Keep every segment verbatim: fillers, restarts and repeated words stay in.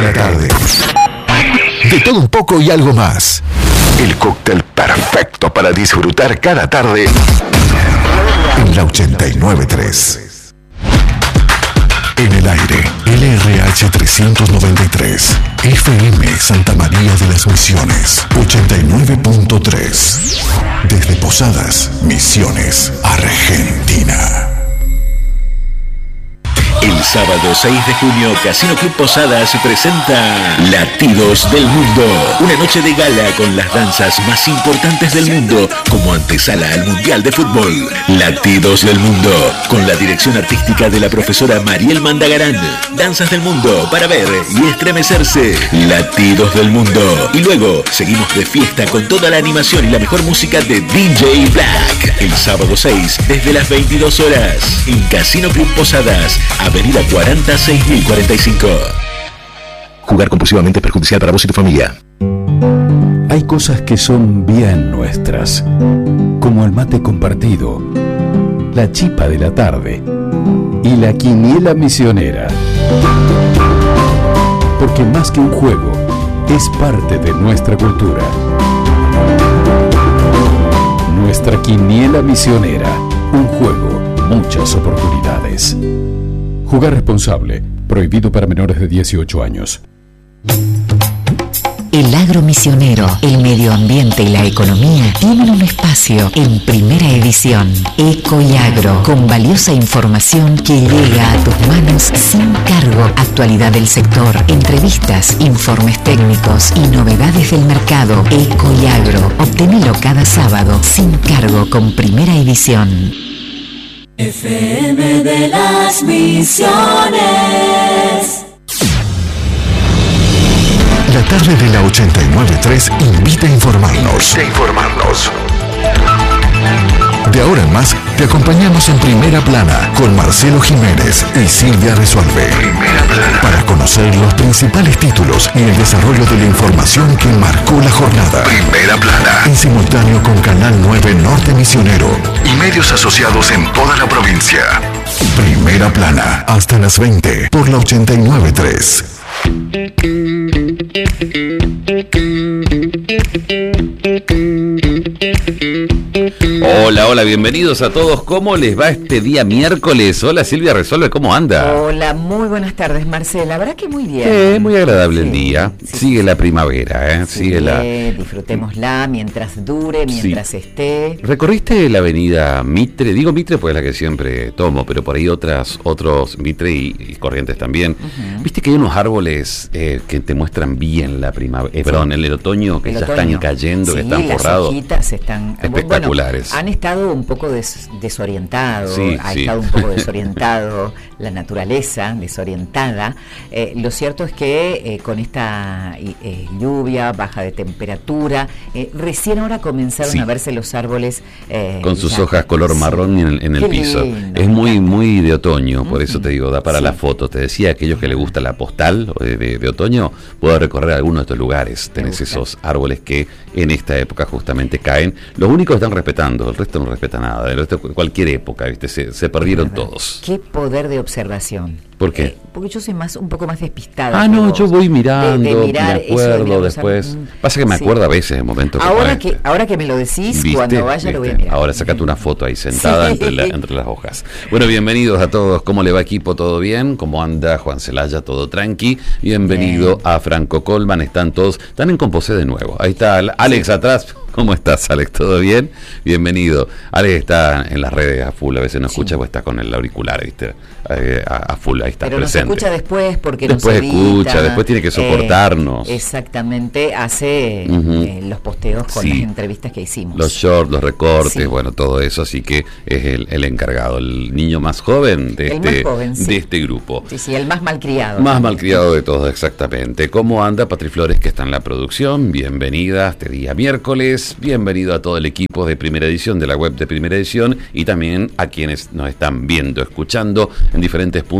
la tarde. De todo un poco y algo más. El cóctel perfecto para disfrutar cada tarde en la ochenta y nueve punto tres. En el aire, L R H trescientos noventa y tres, F M Santa María de las Misiones, ochenta y nueve punto tres. Desde Posadas, Misiones, Argentina. El sábado seis de junio, Casino Club Posadas presenta Latidos del Mundo. Una noche de gala con las danzas más importantes del mundo como antesala al Mundial de Fútbol. Latidos del Mundo, con la dirección artística de la profesora Mariel Mandagarán. Danzas del mundo para ver y estremecerse. Latidos del Mundo. Y luego seguimos de fiesta con toda la animación y la mejor música de D J Black. El sábado seis, desde las veintidós horas, en Casino Club Posadas, Avenida cuarenta, seis mil cuarenta y cinco. Jugar compulsivamente es perjudicial para vos y tu familia. Hay cosas que son bien nuestras, como el mate compartido, la chipa de la tarde y la quiniela misionera. Porque más que un juego, es parte de nuestra cultura. Nuestra quiniela misionera, un juego, muchas oportunidades. Jugar responsable. Prohibido para menores de dieciocho años. El agro misionero, el medio ambiente y la economía tienen un espacio en Primera Edición. Eco y Agro, con valiosa información que llega a tus manos sin cargo. Actualidad del sector, entrevistas, informes técnicos y novedades del mercado. Eco y Agro, obténelo cada sábado sin cargo con Primera Edición. F M de las Misiones. La tarde de la ochenta y nueve punto tres invita a informarnos. A informarnos. De ahora en más, te acompañamos en Primera Plana con Marcelo Jiménez y Silvia Resuelve. Primera Plana. Para conocer los principales títulos y el desarrollo de la información que marcó la jornada. Primera Plana. En simultáneo con Canal nueve Norte Misionero y medios asociados en toda la provincia. Primera Plana. Hasta las veinte por la ochenta y nueve punto tres. Hola, hola, bienvenidos a todos. ¿Cómo les va este día miércoles? Hola, Silvia Resuelve, ¿cómo anda? Hola, muy buenas tardes, Marcela. La verdad que muy bien. Eh, muy agradable sí, el día. Sí, Sigue sí, la primavera, ¿eh? Sí, Sigue la... disfrutémosla mientras dure, mientras sí. esté. ¿Recorriste la avenida Mitre? Digo Mitre porque es la que siempre tomo, pero por ahí otras, otros Mitre y, y Corrientes también. Uh-huh. ¿Viste que hay unos árboles eh, que te muestran bien la primavera? Eh, sí. Perdón, el otoño, que el ya otoño. están cayendo, sí, que están forrados. Las hojitas están espectaculares. Bueno, han estado un poco des, desorientados, sí, ha sí. estado un poco desorientado la naturaleza, desorientada. Eh, lo cierto es que eh, con esta eh, lluvia, baja de temperatura, eh, recién ahora comenzaron sí. a verse los árboles eh, con sus ya, hojas color marrón en, en el piso. Lindo, es muy muy de otoño, por uh-huh. eso te digo, da para sí. la foto. Te decía, aquellos que les gusta la postal de, de, de otoño, puedo recorrer algunos de estos lugares. Tenés esos árboles que en esta época justamente caen. Los únicos están respetando, el resto no respeta nada. El resto, cualquier época, ¿viste? Se, se perdieron todos. Qué poder de observación. ¿Por qué? Eh, porque yo soy más un poco más despistada. Ah, no, vos. yo voy mirando, de, de mirar me acuerdo de después. A... Pasa que me acuerdo sí. a veces en momentos como ahora este. que Ahora que me lo decís, ¿Viste? cuando vaya ¿Viste? lo voy a mirar. Ahora sacate una foto ahí sentada sí. entre, la, entre las hojas. Bueno, bienvenidos a todos. ¿Cómo le va, equipo? ¿Todo bien? ¿Cómo anda Juan Celaya? ¿Todo tranqui? Bienvenido bien. a Franco Colman. Están todos, están en Composé de nuevo. Ahí está Alex sí. atrás. ¿Cómo estás, Alex? ¿Todo bien? Bienvenido. Alex está en las redes a full, a veces no escucha sí. porque está con el auricular, ¿viste? Eh, a, a full, ahí está Pero presente. Pero nos escucha después porque después nos edita. escucha, después tiene que soportarnos. Eh, exactamente, hace uh-huh. eh, los posteos con sí. las entrevistas que hicimos. Los shorts, los recortes, sí. bueno, todo eso, así que es el, el encargado, el niño más joven de, el este, más joven, sí. de este grupo. Sí, sí, el más malcriado. Más malcriado de todos, exactamente. ¿Cómo anda Patri Flores, que está en la producción? Bienvenida este día miércoles, bienvenido a todo el equipo de Primera Edición, de la web de Primera Edición, y también a quienes nos están viendo, escuchando en diferentes puntos de la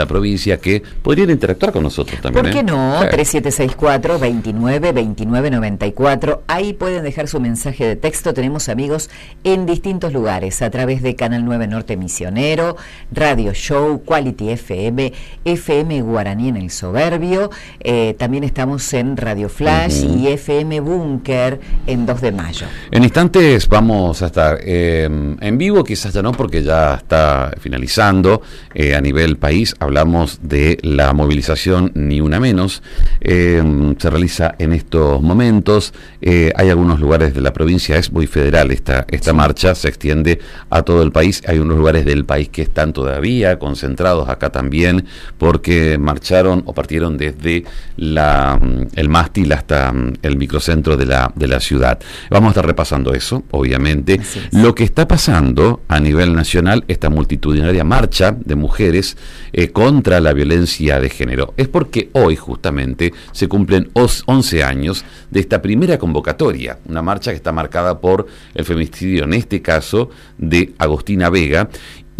provincia que podrían interactuar con nosotros también. ¿Por qué ¿eh? no? Sí. tres siete seis cuatro, dos nueve, dos nueve nueve cuatro. Ahí pueden dejar su mensaje de texto. Tenemos amigos en distintos lugares, a través de Canal nueve Norte Misionero, Radio Show, Quality F M, F M Guaraní en el Soberbio. Eh, también estamos en Radio Flash uh-huh. y F M Búnker en dos de mayo. En instantes vamos a estar eh, en vivo, quizás ya no, porque ya está finalizando eh, a nivel país. Hablamos de la movilización Ni Una Menos. Eh, se realiza en estos momentos. Eh, hay algunos lugares de la provincia, es muy federal esta, esta sí. marcha, se extiende a todo el país. Hay unos lugares del país que están todavía concentrados acá también, porque marcharon o partieron desde la, el mástil hasta el microcentro de la, de la ciudad. Vamos a estar repasando eso, obviamente. Lo que está pasando a nivel nacional, esta multitudinaria marcha de mujeres eh, contra la violencia de género, es porque hoy justamente se cumplen once años de esta primera convocatoria, una marcha que está marcada por el femicidio, en este caso, de Agostina Vega.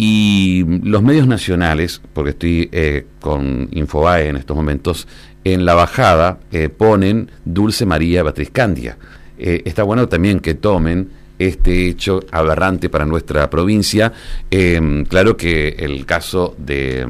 Y los medios nacionales, porque estoy eh, con Infobae en estos momentos, en la bajada eh, ponen Dulce María Beatriz Candia. Eh, está bueno también que tomen este hecho aberrante para nuestra provincia. Eh, claro que el caso de,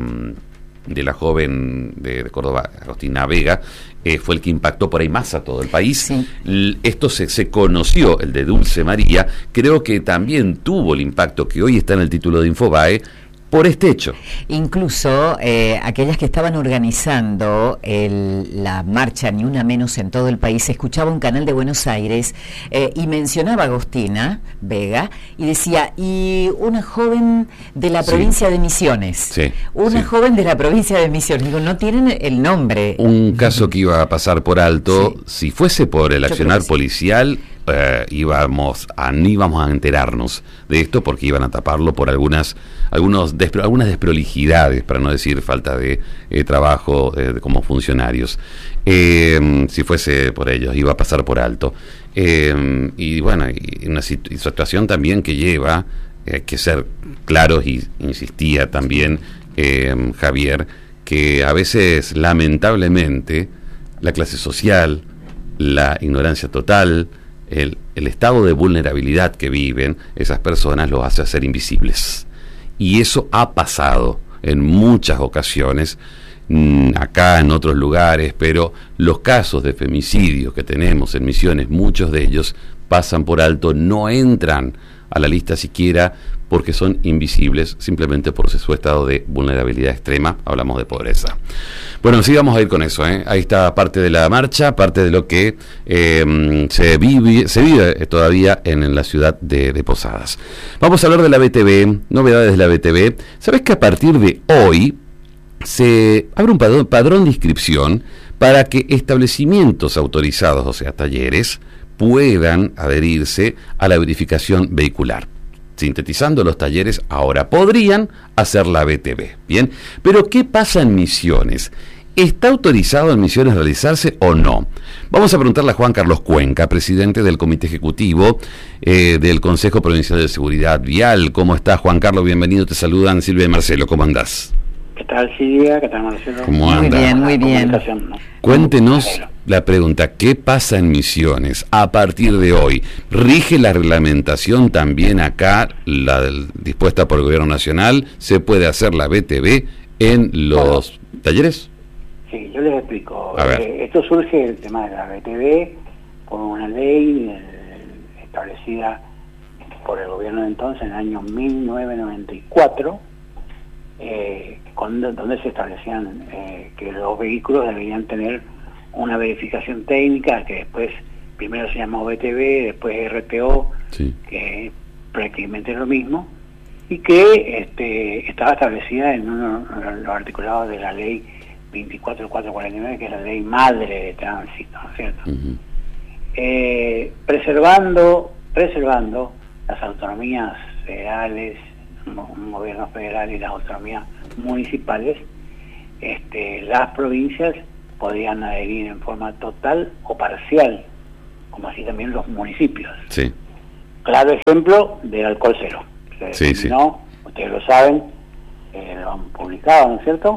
de la joven de, de Córdoba, Agostina Vega, eh, fue el que impactó por ahí más a todo el país. Sí. L- esto se, se conoció, el de Dulce María, creo que también tuvo el impacto que hoy está en el título de Infobae, por este hecho. Incluso eh, aquellas que estaban organizando el, la marcha Ni Una Menos en todo el país, escuchaba un canal de Buenos Aires eh, y mencionaba a Agostina Vega y decía, y una joven de la provincia sí. de Misiones. Sí, una sí. joven de la provincia de Misiones. Digo, no tienen el nombre. Un caso que iba a pasar por alto, sí. si fuese por el accionar policial, sí. Eh, íbamos a, ni íbamos a enterarnos de esto, porque iban a taparlo por algunas algunos despro, algunas desprolijidades, para no decir falta de eh, trabajo eh, de, como funcionarios. Eh, si fuese por ellos, iba a pasar por alto. Eh, y bueno, y una situ- situación también que lleva eh, que ser claros, y insistía también eh, Javier, que a veces lamentablemente la clase social, la ignorancia total, El, el estado de vulnerabilidad que viven esas personas los hace hacer invisibles. Y eso ha pasado en muchas ocasiones, mmm, acá en otros lugares, pero los casos de femicidio que tenemos en Misiones, muchos de ellos pasan por alto, no entran a la lista siquiera porque son invisibles, simplemente por su estado de vulnerabilidad extrema. Hablamos de pobreza. Bueno, sí, vamos a ir con eso, ¿eh? Ahí está parte de la marcha, parte de lo que eh, se vive se vive todavía en, en la ciudad de, de Posadas. Vamos a hablar de la B T V, novedades de la B T V. ¿Sabés que a partir de hoy se abre un padrón, padrón de inscripción para que establecimientos autorizados, o sea, talleres, puedan adherirse a la verificación vehicular? Sintetizando, los talleres ahora podrían hacer la B T V. Bien, pero ¿qué pasa en Misiones? ¿Está autorizado en Misiones realizarse o no? Vamos a preguntarle a Juan Carlos Cuenca, presidente del Comité Ejecutivo eh, del Consejo Provincial de Seguridad Vial. ¿Cómo estás, Juan Carlos? Bienvenido, te saludan Silvia y Marcelo. ¿Cómo andás? ¿Qué tal, Silvia? ¿Qué tal, Marcelo? ¿Cómo anda? Muy bien, muy bien. ¿No? Cuéntenos la pregunta, ¿qué pasa en Misiones a partir de hoy? ¿Rige la reglamentación también acá, la del, dispuesta por el Gobierno Nacional? ¿Se puede hacer la B T V en los bueno, talleres? Sí, yo les explico. Eh, esto surge el tema de la B T V por una ley eh, establecida por el Gobierno de entonces en el año mil novecientos noventa y cuatro, eh, con, donde se establecían eh, que los vehículos deberían tener una verificación técnica, que después primero se llamó B T V, después R T O, sí. que prácticamente es lo mismo, y que este, estaba establecida en uno de los articulados de la ley veinticuatro mil cuatrocientos cuarenta y nueve, que es la ley madre de tránsito, ¿no es cierto? Uh-huh. eh, preservando, preservando las autonomías federales, un gobierno federal y las autonomías municipales, este, las provincias podrían adherir en forma total o parcial, como así también los municipios. Sí. Claro ejemplo del alcohol cero. Se sí, sí. Ustedes lo saben, eh, lo han publicado, ¿no es cierto?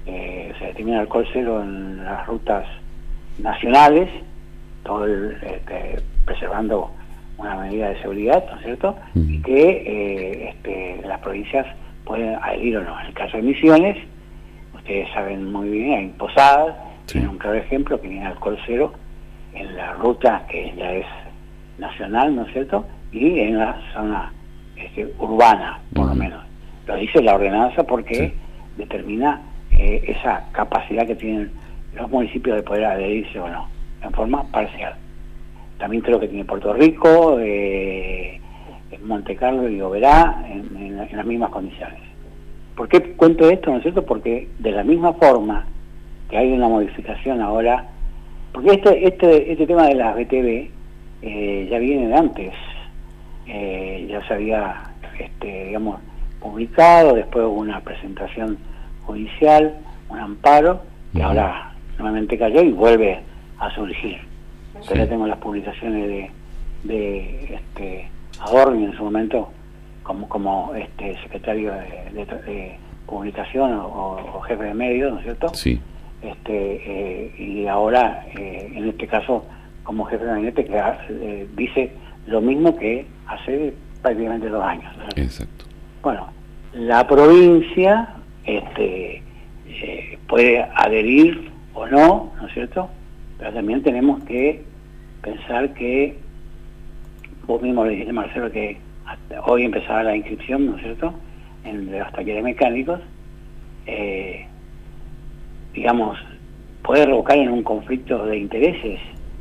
eh, se determina alcohol cero en las rutas nacionales, todo el, este, preservando una medida de seguridad, ¿no es cierto? Uh-huh. Y que eh, este, las provincias pueden adherir o no. En el caso de Misiones, ustedes saben muy bien, hay Posadas, sí. Tiene un claro ejemplo que tiene alcohol cero en la ruta que ya es nacional, ¿no es cierto? Y en la zona este, urbana, por uh-huh. lo menos. Lo dice la ordenanza porque sí. determina eh, esa capacidad que tienen los municipios de poder adherirse o no, en forma parcial. También creo que tiene Puerto Rico, eh, Monte Carlo y Oberá en, en, en las mismas condiciones. ¿Por qué cuento esto, no es cierto? Porque de la misma forma que hay una modificación ahora, porque este este este tema de las B T V eh, ya viene de antes, eh, ya se había, este, digamos, publicado, después hubo una presentación judicial, un amparo, que ahora nuevamente cayó y vuelve a surgir. Sí. Ya tengo las publicaciones de, de este Adorni en su momento como como este secretario de, de, de publicación o, o jefe de medios, ¿no es cierto? Sí. Este eh, y ahora eh, en este caso como jefe de gabinete que eh, dice lo mismo que hace prácticamente dos años, ¿no? Exacto. Bueno, la provincia este eh, puede adherir o no, ¿no es cierto? Pero también tenemos que pensar que vos mismo le dijiste, Marcelo, que hoy empezaba la inscripción, ¿no es cierto?, en los talleres mecánicos. Eh, digamos, puede revocar en un conflicto de intereses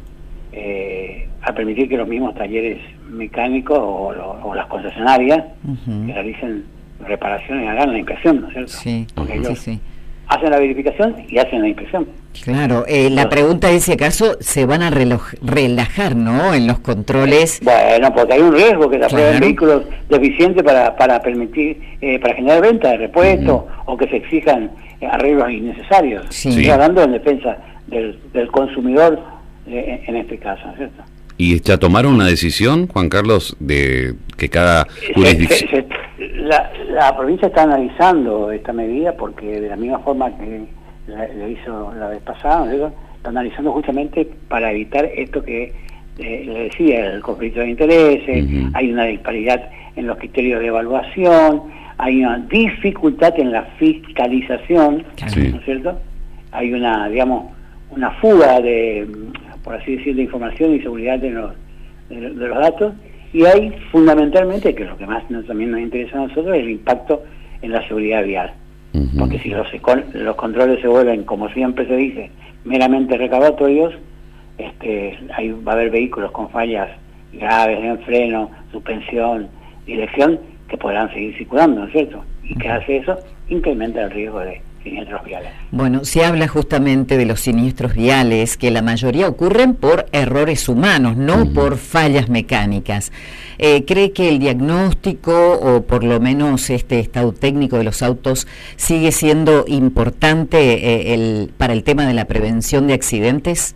eh, a permitir que los mismos talleres mecánicos o, lo, o las concesionarias uh-huh. que realicen reparaciones hagan la inspección, ¿no es cierto? Sí, porque sí, ellos sí. hacen la verificación y hacen la inspección. Claro, eh, la pregunta es si acaso se van a reloj, relajar, ¿no?, en los controles. Bueno, porque hay un riesgo que se aprueben claro. vehículos deficientes para para permitir, eh, para generar venta de repuestos uh-huh. o que se exijan eh, arreglos innecesarios. Sí. Estoy hablando en defensa del, del consumidor eh, en este caso, ¿no es cierto? ¿Y ya tomaron una decisión, Juan Carlos, de que cada jurisdicción... Se, se, la, la provincia está analizando esta medida porque de la misma forma que la, la hizo la vez pasada, ¿no? Está analizando justamente para evitar esto que eh, le decía, el conflicto de intereses, uh-huh. hay una disparidad en los criterios de evaluación, hay una dificultad en la fiscalización, sí. ¿no es cierto? Hay una, digamos, una fuga de, por así decir, de información y seguridad de los, de, de los datos, y hay fundamentalmente, que lo que más nos, también nos interesa a nosotros, es el impacto en la seguridad vial. Uh-huh. Porque si los, los controles se vuelven, como siempre se dice, meramente recaudatorios, este, ahí va a haber vehículos con fallas graves en freno, suspensión, dirección, que podrán seguir circulando, ¿no es cierto? ¿Y qué hace eso? Incrementa el riesgo de siniestros viales. Bueno, se habla justamente de los siniestros viales, que la mayoría ocurren por errores humanos, no uh-huh. por fallas mecánicas. Eh, ¿Cree que el diagnóstico, o por lo menos este estado técnico de los autos, sigue siendo importante eh, el, para el tema de la prevención de accidentes?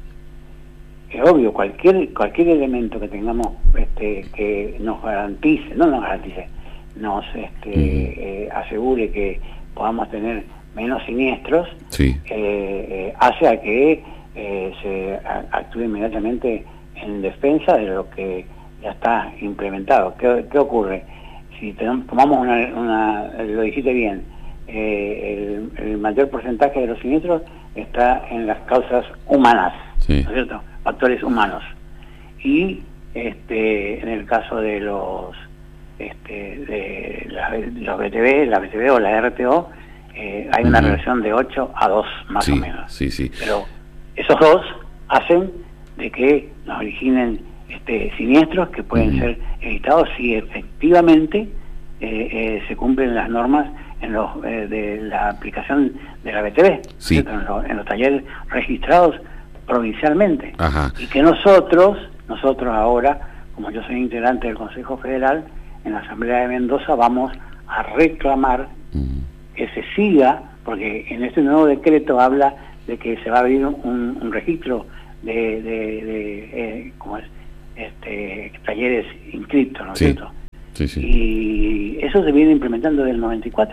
Es obvio, cualquier cualquier elemento que tengamos este, que nos garantice, no nos garantice, nos este, uh-huh. eh, asegure que podamos tener menos siniestros, sí. eh, eh, hace a que eh, se a, actúe inmediatamente en defensa de lo que ya está implementado. ¿Qué, qué ocurre? Si tenemos, tomamos una, una, lo dijiste bien, eh, el, el mayor porcentaje de los siniestros está en las causas humanas, sí. ¿no es cierto? Factores humanos. Y este en el caso de los este de la, los B T V, la B T V o la R T O, Eh, hay una uh-huh. relación de ocho a dos más sí, o menos. Sí, sí. Pero esos dos hacen de que nos originen este, siniestros que pueden uh-huh. ser evitados si efectivamente eh, eh, se cumplen las normas en los eh, de la aplicación de la B T V, sí. en, lo, en los talleres registrados provincialmente. Ajá. Y que nosotros, nosotros ahora, como yo soy integrante del Consejo Federal, en la Asamblea de Mendoza vamos a reclamar uh-huh. que se siga, porque en este nuevo decreto habla de que se va a abrir un, un registro de, de, de eh, ¿cómo es? Este, talleres inscriptos, ¿no es sí. cierto? Sí, sí. Y eso se viene implementando desde el noventa y cuatro.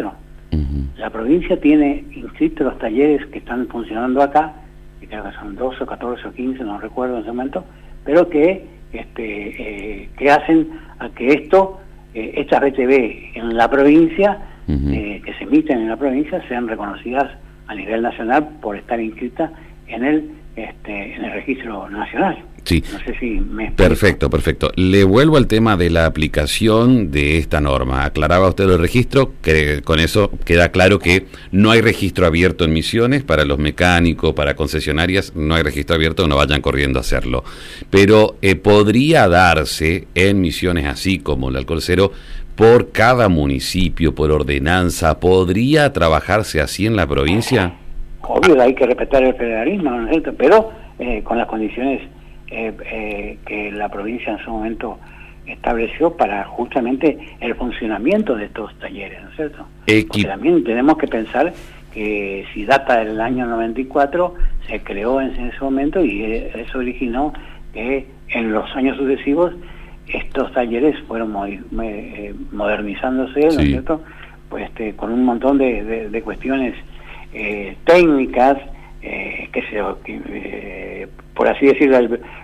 Uh-huh. La provincia tiene inscritos los talleres que están funcionando acá, que creo que son doce o catorce o quince, no recuerdo en ese momento, pero que este eh, que hacen a que esto, eh, estas B T V en la provincia, uh-huh. eh, que se emiten en la provincia, sean reconocidas a nivel nacional por estar inscritas en el este en el registro nacional. Sí. No sé si me explico. Perfecto, perfecto. Le vuelvo al tema de la aplicación de esta norma. Aclaraba usted el registro, que con eso queda claro que no hay registro abierto en Misiones para los mecánicos, para concesionarias, no hay registro abierto, no vayan corriendo a hacerlo. Pero eh, podría darse en Misiones, así como el alcohol cero, por cada municipio, por ordenanza, ¿podría trabajarse así en la provincia? Obvio, hay que respetar el federalismo, ¿no es cierto? Pero eh, con las condiciones Eh, eh, que la provincia en su momento estableció para justamente el funcionamiento de estos talleres, ¿no es cierto? Equip- Porque también tenemos que pensar que si data del año noventa y cuatro, se creó en ese momento y eso originó que en los años sucesivos estos talleres fueron modi- eh, modernizándose, ¿no es sí. cierto? Pues este, con un montón de, de, de cuestiones eh, técnicas, Eh, que se, eh, por así decirlo,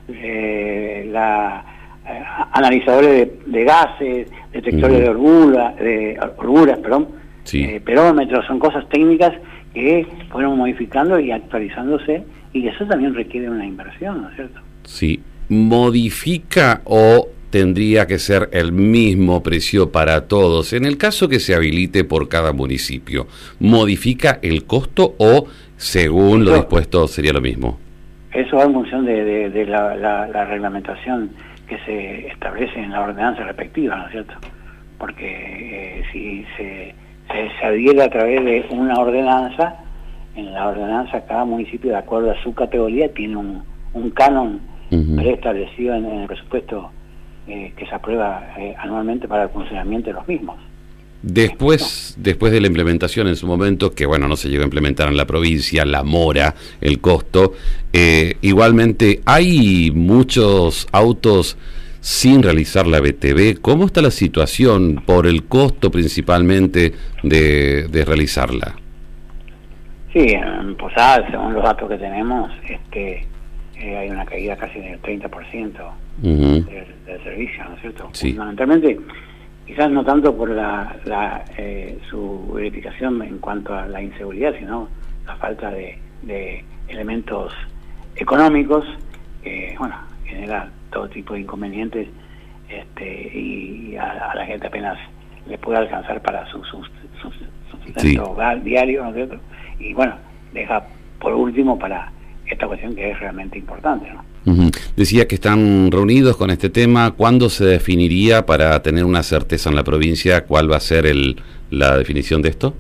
eh, la eh, analizadores de, de gases, detectores uh-huh. de holgura, de holguras, perdón, sí. eh, perómetros, son cosas técnicas que fueron modificando y actualizándose, y eso también requiere una inversión, ¿no es cierto? Sí, modifica o tendría que ser el mismo precio para todos. En el caso que se habilite por cada municipio, ¿modifica el costo o según eso, lo dispuesto sería lo mismo? Eso va en función de, de, de la, la, la reglamentación que se establece en la ordenanza respectiva, ¿no es cierto? Porque eh, si se, se, se adhiere a través de una ordenanza, en la ordenanza cada municipio, de acuerdo a su categoría, tiene un, un canon uh-huh. preestablecido en, en el presupuesto eh, que se aprueba eh, anualmente para el funcionamiento de los mismos. Después, después de la implementación en su momento, que bueno, no se llegó a implementar en la provincia, la mora, el costo, eh, igualmente hay muchos autos sin realizar la B T V. ¿Cómo está la situación por el costo principalmente de, de realizarla? Sí, en Posadas, según los datos que tenemos, este, eh, hay una caída casi del treinta por ciento uh-huh. del, del servicio, ¿no es cierto? Sí. Fundamentalmente, quizás no tanto por la, la eh, su verificación en cuanto a la inseguridad, sino la falta de, de elementos económicos que, bueno, genera todo tipo de inconvenientes, este, y a, a la gente apenas le puede alcanzar para su, su, su, su sustento sí. diario, ¿no es cierto? Y bueno, deja por último para esta cuestión que es realmente importante, ¿no? Uh-huh. Decía que están reunidos con este tema. ¿Cuándo se definiría para tener una certeza en la provincia cuál va a ser el, la definición de esto?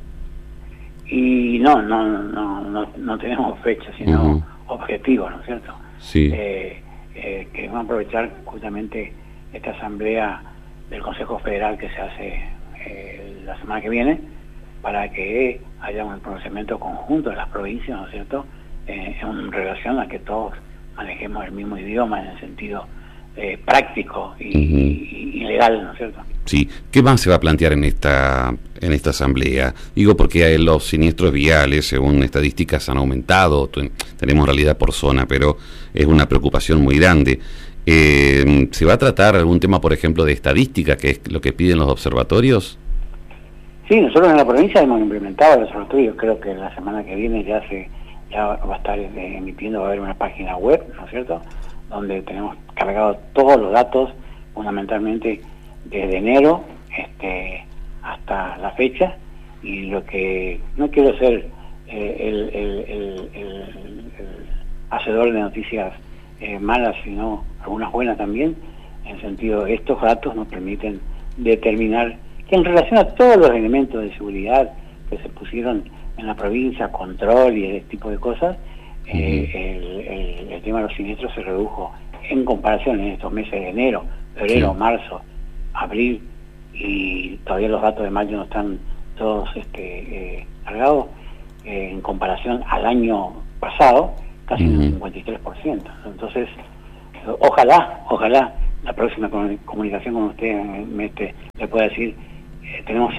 Y no, no, no, no, no tenemos fecha, sino uh-huh. objetivos, ¿no es cierto? Sí. Eh, eh, queremos aprovechar justamente esta asamblea del Consejo Federal que se hace eh, la semana que viene para que haya un pronunciamiento conjunto de las provincias, ¿no es cierto?, eh, en relación a que todos manejemos el mismo idioma en el sentido eh, práctico y, uh-huh. y, y legal, ¿no es cierto? Sí. ¿Qué más se va a plantear en esta en esta asamblea? Digo porque los siniestros viales, según estadísticas, han aumentado. Tenemos realidad por zona, pero es una preocupación muy grande. Eh, ¿Se va a tratar algún tema, por ejemplo, de estadística, que es lo que piden los observatorios? Sí, nosotros en la provincia hemos implementado los observatorios. Creo que la semana que viene ya se ya va a estar eh, emitiendo, va a haber una página web, ¿no es cierto?, donde tenemos cargados todos los datos, fundamentalmente desde enero este, hasta la fecha, y lo que no quiero ser eh, el, el, el, el, el hacedor de noticias eh, malas, sino algunas buenas también, en el sentido de estos datos nos permiten determinar que en relación a todos los elementos de seguridad que se pusieron en la provincia, control y ese tipo de cosas, uh-huh. eh, el, el, el tema de los siniestros se redujo en comparación en estos meses de enero, febrero, sí. marzo, abril, y todavía los datos de mayo no están todos este, eh, cargados, eh, en comparación al año pasado, casi uh-huh. un cincuenta y tres por ciento. Entonces, ojalá, ojalá la próxima comunicación con usted me, este, le pueda decir, eh, tenemos cero.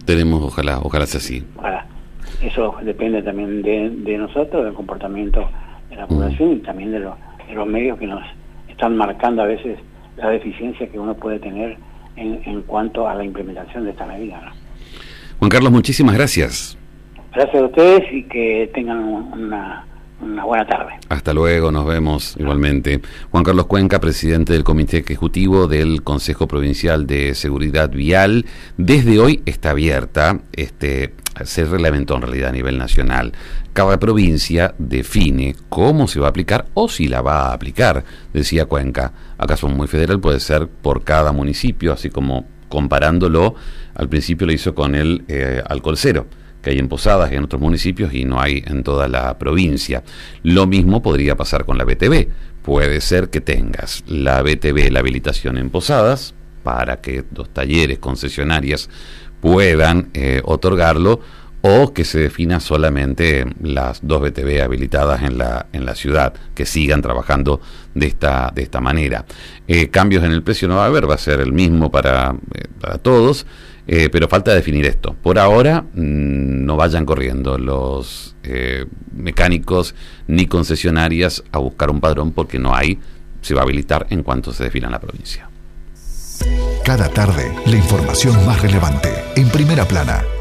Tenemos, ojalá, ojalá sea así. Ojalá. Eso depende también de, de nosotros, del comportamiento de la población mm. y también de, lo, de los medios que nos están marcando a veces la deficiencia que uno puede tener en, en cuanto a la implementación de esta medida, ¿no? Juan Carlos, muchísimas gracias. Gracias a ustedes y que tengan una, una buena tarde. Hasta luego, nos vemos igualmente. Juan Carlos Cuenca, presidente del Comité Ejecutivo del Consejo Provincial de Seguridad Vial. Desde hoy está abierta, este, se reglamentó en realidad a nivel nacional. Cada provincia define cómo se va a aplicar o si la va a aplicar, decía Cuenca. Acaso muy federal puede ser por cada municipio, así como comparándolo, al principio lo hizo con el eh, alcohol cero, que hay en Posadas y en otros municipios y no hay en toda la provincia. Lo mismo podría pasar con la B T V. Puede ser que tengas la B T V, la habilitación en Posadas, para que los talleres, concesionarias puedan eh, otorgarlo, o que se defina solamente las dos B T V habilitadas en la en la ciudad, que sigan trabajando de esta de esta manera. Eh, cambios en el precio no va a haber, va a ser el mismo para, eh, para todos, eh, pero falta definir esto. Por ahora, mmm, no vayan corriendo los eh, mecánicos ni concesionarias a buscar un padrón, porque no hay, se va a habilitar en cuanto se defina en la provincia. Cada tarde, la información más relevante, en primera plana.